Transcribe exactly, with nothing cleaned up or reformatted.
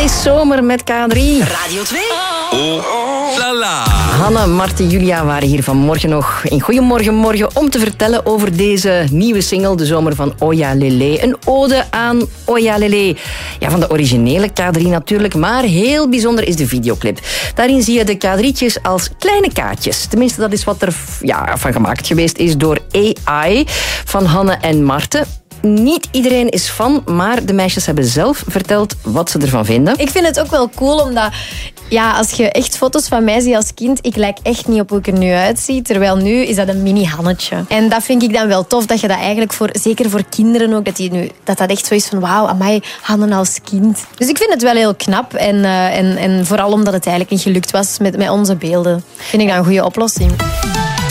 is zomer met K drie. Radio twee. Oh, oh, la la. Hanne, Marten, Julia waren hier vanmorgen nog in Goedemorgen Morgen om te vertellen over deze nieuwe single, De Zomer van Oya Lele. Een ode aan Oya Lele. Ja, van de originele K drie natuurlijk, maar heel bijzonder is de videoclip. Daarin zie je de K drietjes als kleine kaartjes. Tenminste, dat is wat er ja, van gemaakt geweest is door A I van Hanne en Marten. Niet iedereen is fan, maar de meisjes hebben zelf verteld wat ze ervan vinden. Ik vind het ook wel cool, omdat ja, als je echt foto's van mij ziet als kind, ik lijk echt niet op hoe ik er nu uitzie. Terwijl nu is dat een mini-Hannetje. En dat vind ik dan wel tof, dat je dat eigenlijk, voor, zeker voor kinderen ook, dat die nu, dat, dat echt zo is van wauw, amai, Hanne als kind. Dus ik vind het wel heel knap. En, uh, en, en vooral omdat het eigenlijk niet gelukt was met, met onze beelden. Vind ik dat een goede oplossing.